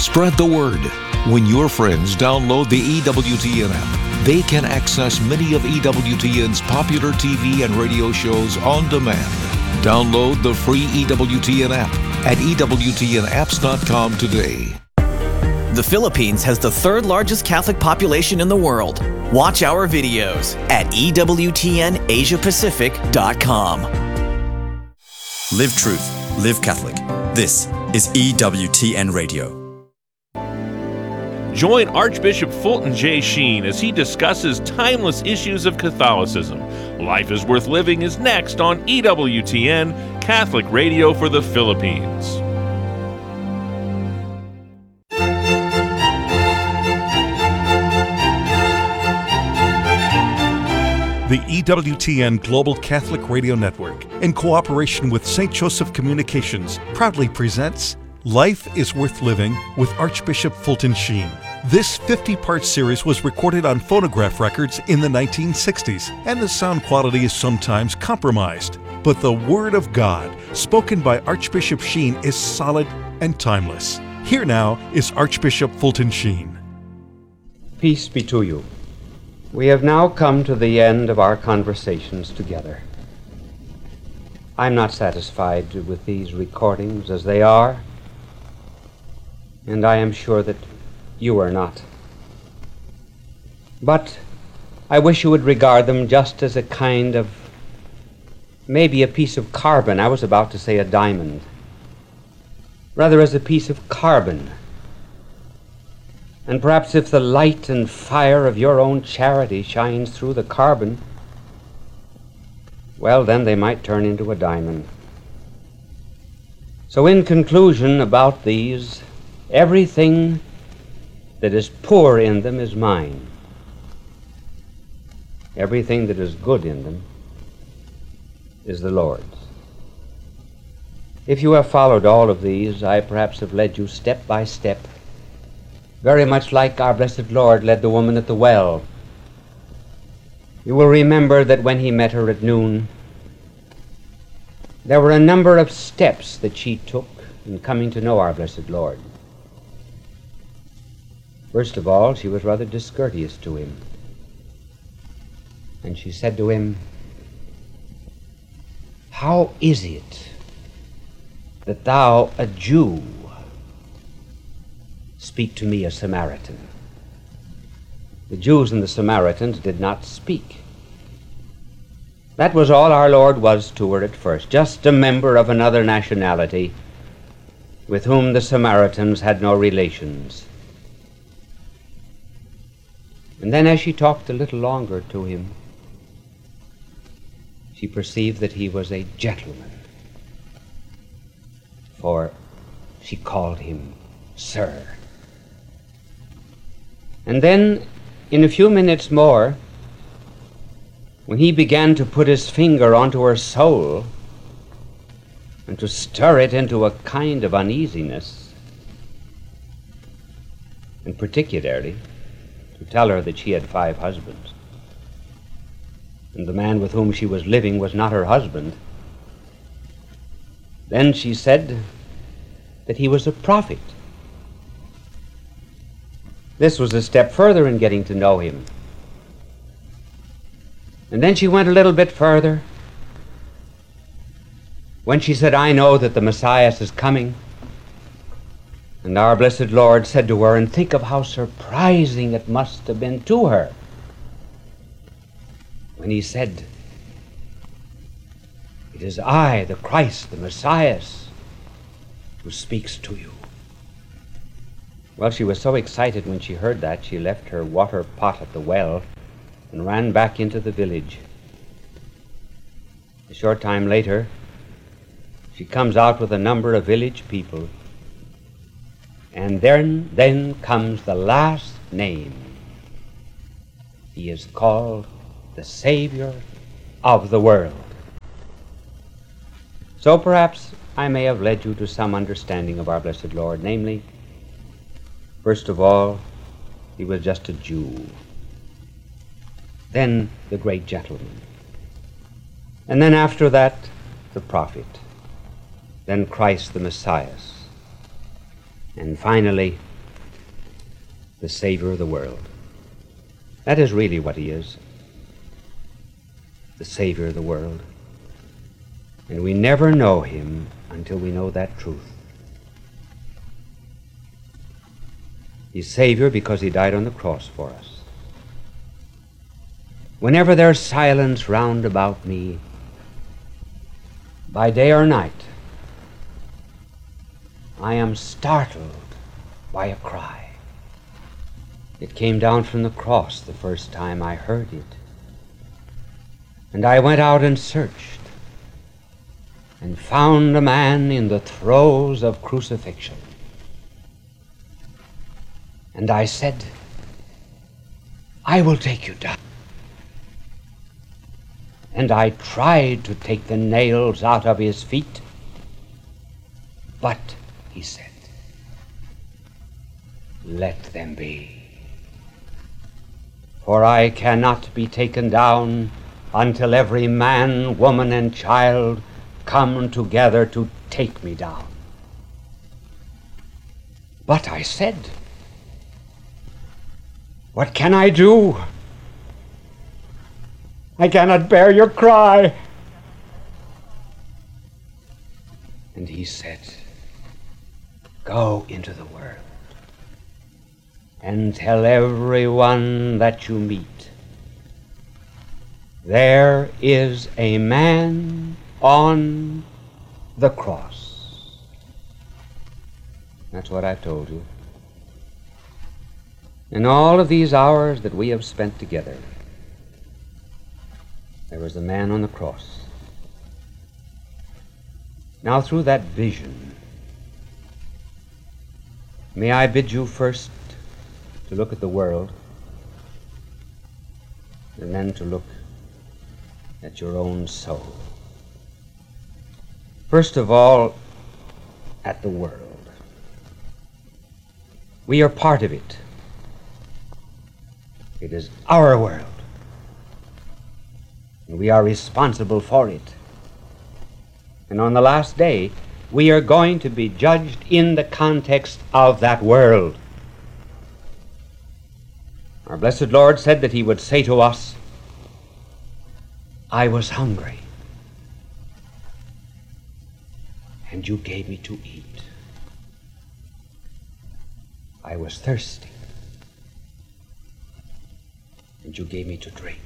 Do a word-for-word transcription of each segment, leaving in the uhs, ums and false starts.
Spread the word. When your friends download the E W T N app, they can access many of E W T N's popular T V and radio shows on demand. Download the free E W T N app at E W T N apps dot com today. The Philippines has the third largest Catholic population in the world. Watch our videos at E W T N asia pacific dot com. Live truth, live Catholic. This is E W T N Radio. Join Archbishop Fulton J. Sheen as he discusses timeless issues of Catholicism. Life is Worth Living is next on E W T N, Catholic Radio for the Philippines. The E W T N Global Catholic Radio Network, in cooperation with Saint Joseph Communications, proudly presents Life is Worth Living with Archbishop Fulton Sheen. This fifty-part series was recorded on phonograph records in the nineteen sixties, and the sound quality is sometimes compromised. But the Word of God, spoken by Archbishop Sheen, is solid and timeless. Here now is Archbishop Fulton Sheen. Peace be to you. We have now come to the end of our conversations together. I'm not satisfied with these recordings as they are, and I am sure that you are not. But I wish you would regard them just as a kind of, maybe a piece of carbon. I was about to say a diamond. Rather as a piece of carbon. And perhaps if the light and fire of your own charity shines through the carbon, well, then they might turn into a diamond. So in conclusion about these, everything that is poor in them is mine. Everything that is good in them is the Lord's. If you have followed all of these, I perhaps have led you step by step, very much like our blessed Lord led the woman at the well. You will remember that when he met her at noon, there were a number of steps that she took in coming to know our blessed Lord. First of all, she was rather discourteous to him. And she said to him, "How is it that thou, a Jew, speak to me, a Samaritan?" The Jews and the Samaritans did not speak. That was all our Lord was to her at first, just a member of another nationality with whom the Samaritans had no relations. And then as she talked a little longer to him, she perceived that he was a gentleman, for she called him Sir. And then, in a few minutes more, when he began to put his finger onto her soul and to stir it into a kind of uneasiness, and particularly to tell her that she had five husbands, and the man with whom she was living was not her husband, then she said that he was a prophet. This was a step further in getting to know him. And then she went a little bit further when she said, "I know that the Messiah is coming." And our blessed Lord said to her, and think of how surprising it must have been to her, when he said, "It is I, the Christ, the Messiah, who speaks to you." Well, she was so excited when she heard that, she left her water pot at the well and ran back into the village. A short time later, she comes out with a number of village people, and then, then comes the last name. He is called the Savior of the world. So perhaps I may have led you to some understanding of our blessed Lord, namely, first of all, he was just a Jew. Then the great gentleman. And then after that, the prophet. Then Christ the Messiah. And finally, the Savior of the world. That is really what he is, the Savior of the world. And we never know him until we know that truth. He's Savior because he died on the cross for us. Whenever there's silence round about me, by day or night, I am startled by a cry. It came down from the cross the first time I heard it. And I went out and searched and found a man in the throes of crucifixion. And I said, I will take you down. And I tried to take the nails out of his feet, but he said, let them be. For I cannot be taken down until every man, woman, and child come together to take me down. But I said, what can I do? I cannot bear your cry. And he said, go into the world and tell everyone that you meet, there is a man on the cross. That's what I've told you. In all of these hours that we have spent together, there was a man on the cross. Now, through that vision, may I bid you first to look at the world, and then to look at your own soul. First of all, at the world. We are part of it. It is our world, and we are responsible for it. And on the last day, we are going to be judged in the context of that world. Our blessed Lord said that he would say to us, I was hungry, and you gave me to eat. I was thirsty, and you gave me to drink.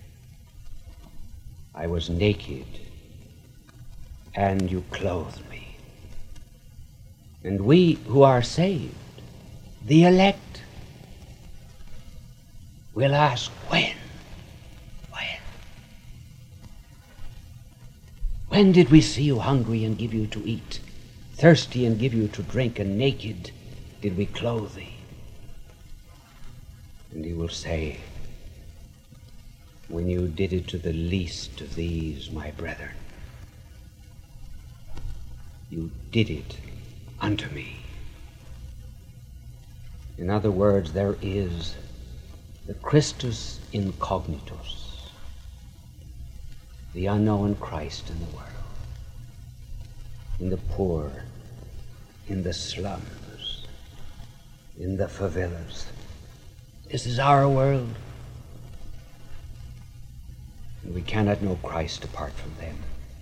I was naked, and you clothed me. And we who are saved, the elect, will ask, when? When? When did we see you hungry and give you to eat, thirsty and give you to drink, and naked did we clothe thee? And he will say, when you did it to the least of these, my brethren, you did it unto me. In other words, there is the Christus incognitus, the unknown Christ in the world, in the poor, in the slums, in the favelas. This is our world, and we cannot know Christ apart from them.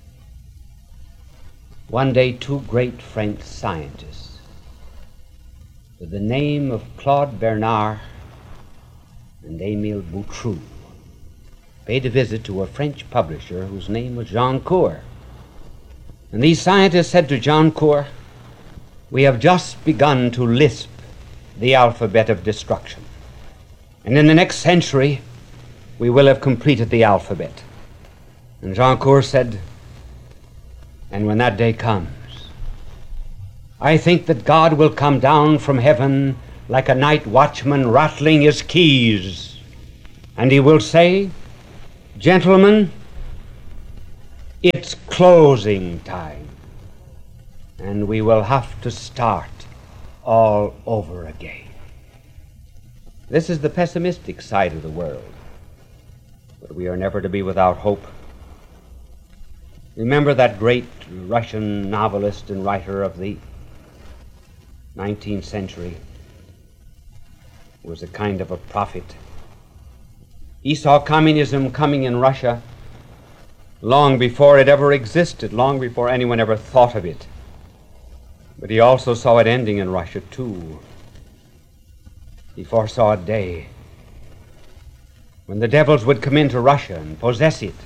One day, two great French scientists, with the name of Claude Bernard and Émile Boutroux, paid a visit to a French publisher whose name was Jean Cour. And these scientists said to Jean Cour, we have just begun to lisp the alphabet of destruction. And in the next century, we will have completed the alphabet. And Jean Cour said, and when that day comes, I think that God will come down from heaven like a night watchman rattling his keys, and he will say, gentlemen, it's closing time, and we will have to start all over again. This is the pessimistic side of the world, but we are never to be without hope. Remember that great Russian novelist and writer of the nineteenth century, was a kind of a prophet. He saw communism coming in Russia long before it ever existed, long before anyone ever thought of it. But he also saw it ending in Russia, too. He foresaw a day when the devils would come into Russia and possess it,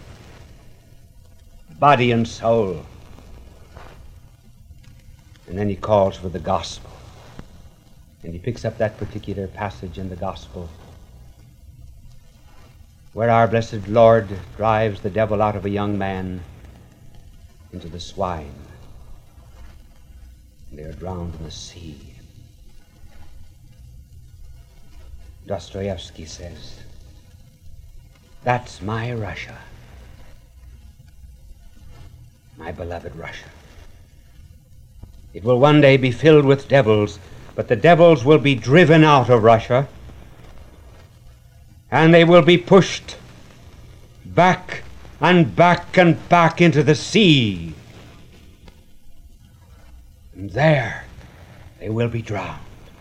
body and soul. And then he calls for the gospel. And he picks up that particular passage in the gospel where our blessed Lord drives the devil out of a young man into the swine. And they are drowned in the sea. Dostoevsky says, that's my Russia, my beloved Russia. It will one day be filled with devils, but the devils will be driven out of Russia, and they will be pushed back and back and back into the sea. And there they will be drowned.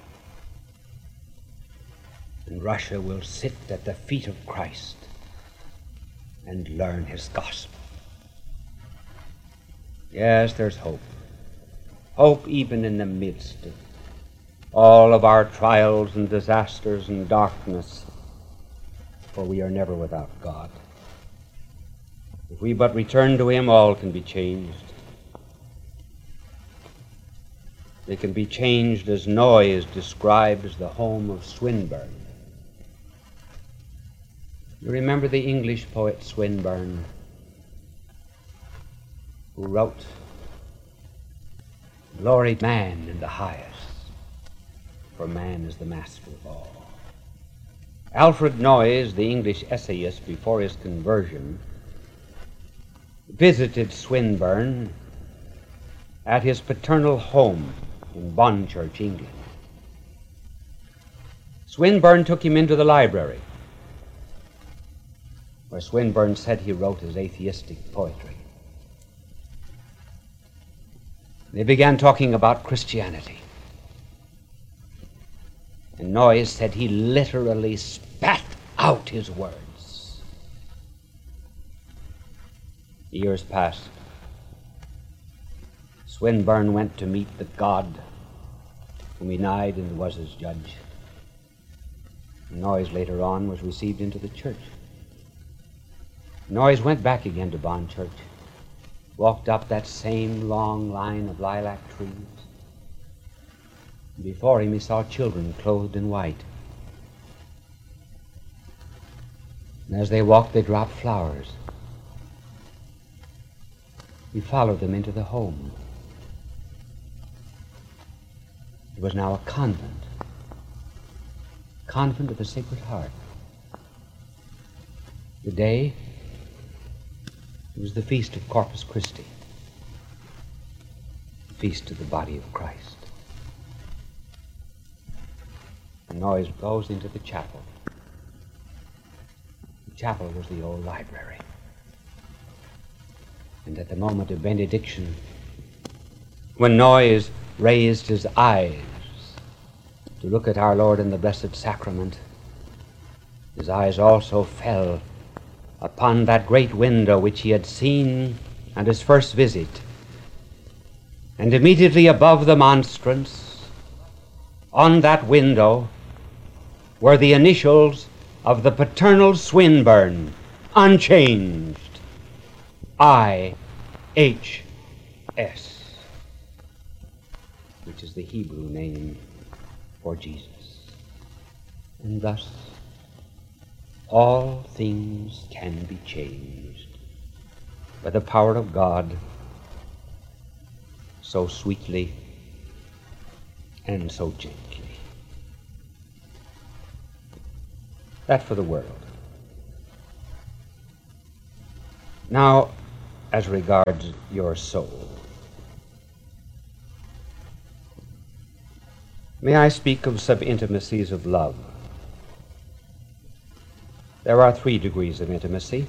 And Russia will sit at the feet of Christ and learn his gospel. Yes, there's hope. Hope even in the midst of all of our trials and disasters and darkness, for we are never without God. If we but return to him, all can be changed. They can be changed as Noyes describes the home of Swinburne. You remember the English poet Swinburne, who wrote, "Glory man in the highest, for man is the master of all." Alfred Noyes, the English essayist before his conversion, visited Swinburne at his paternal home in Bonchurch, England. Swinburne took him into the library, where Swinburne said he wrote his atheistic poetry. They began talking about Christianity. And Noyes said he literally spat out his words. Years passed. Swinburne went to meet the God whom he denied and was his judge. Noyes later on was received into the church. Noyes went back again to Bonchurch, walked up that same long line of lilac trees. Before him he saw children clothed in white. And as they walked, they dropped flowers. He followed them into the home. It was now a convent, convent of the Sacred Heart. The day, it was the feast of Corpus Christi, the feast of the body of Christ. And Noyes goes into the chapel. The chapel was the old library. And at the moment of benediction, when Noyes raised his eyes to look at our Lord in the Blessed Sacrament, his eyes also fell upon that great window which he had seen at his first visit. And immediately above the monstrance, on that window, were the initials of the paternal Swinburne, unchanged, I H S, which is the Hebrew name for Jesus. And thus, all things can be changed by the power of God, so sweetly and so gently. That for the world. Now, as regards your soul, may I speak of some intimacies of love? There are three degrees of intimacy.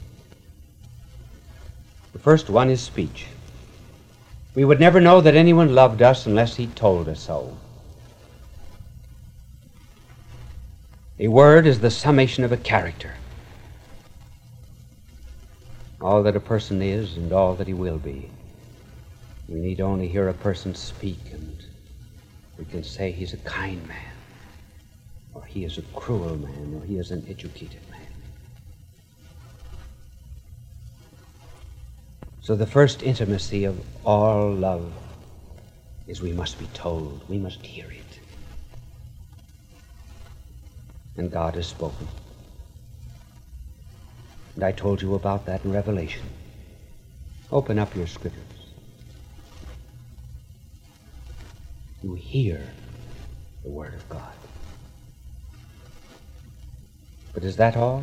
The first one is speech. We would never know that anyone loved us unless he told us so. A word is the summation of a character. All that a person is and all that he will be. We need only hear a person speak and we can say he's a kind man, or he is a cruel man, or he is an educated man. So the first intimacy of all love is we must be told, we must hear it. And God has spoken. And I told you about that in Revelation. Open up your scriptures. You hear the Word of God. But is that all?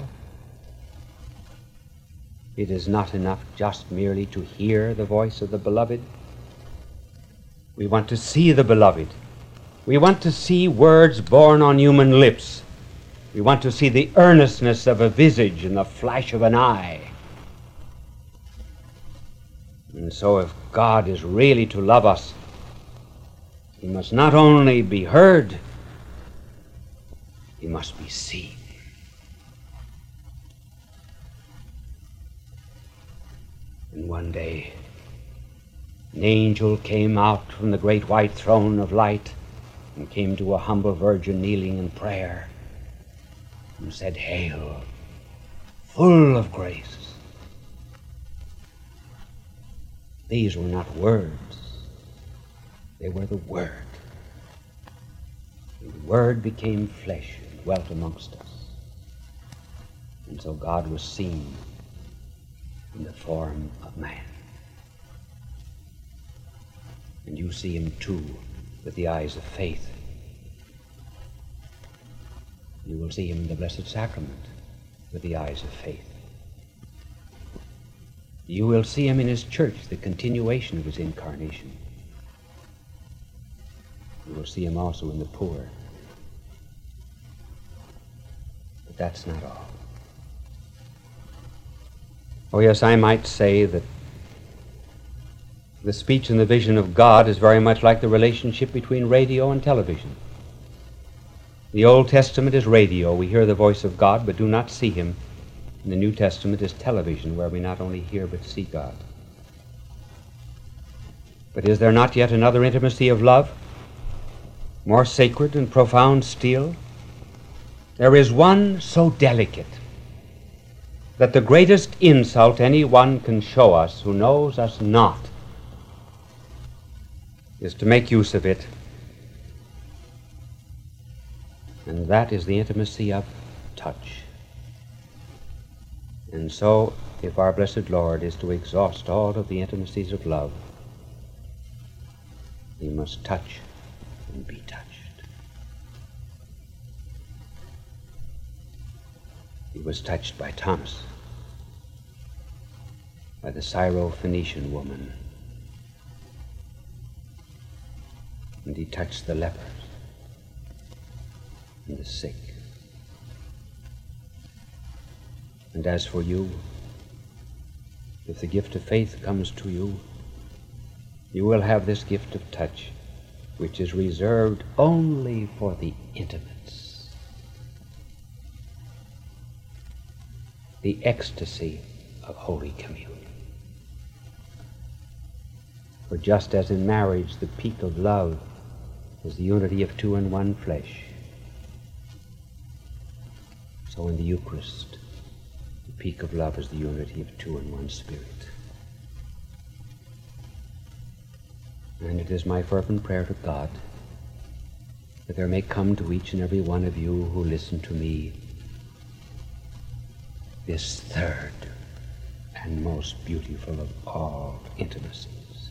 It is not enough just merely to hear the voice of the Beloved. We want to see the Beloved. We want to see words born on human lips. We want to see the earnestness of a visage and the flash of an eye. And so if God is really to love us, he must not only be heard, he must be seen. And one day, an angel came out from the great white throne of light and came to a humble virgin kneeling in prayer and said, "Hail, full of grace." These were not words. They were the Word. And the Word became flesh and dwelt amongst us. And so God was seen in the form of man. And you see him too with the eyes of faith. You will see him in the Blessed Sacrament with the eyes of faith. You will see him in his church, the continuation of his incarnation. You will see him also in the poor. But that's not all. Oh yes, I might say that the speech and the vision of God is very much like the relationship between radio and television. The Old Testament is radio. We hear the voice of God but do not see him. And the New Testament is television, where we not only hear but see God. But is there not yet another intimacy of love, more sacred and profound still? There is one so delicate that the greatest insult any one can show us who knows us not is to make use of it. And that is the intimacy of touch. And so, if our blessed Lord is to exhaust all of the intimacies of love, he must touch and be touched. He was touched by Thomas, by the Syro-Phoenician woman, and he touched the lepers and the sick. And as for you, if the gift of faith comes to you, you will have this gift of touch, which is reserved only for the intimates. The ecstasy of Holy Communion. For just as in marriage the peak of love is the unity of two in one flesh, so in the Eucharist the peak of love is the unity of two in one spirit. And it is my fervent prayer to God that there may come to each and every one of you who listen to me this third and most beautiful of all intimacies.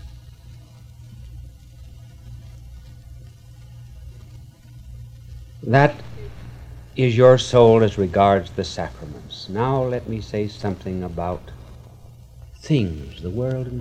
That is your soul as regards the sacraments. Now let me say something about things, the world in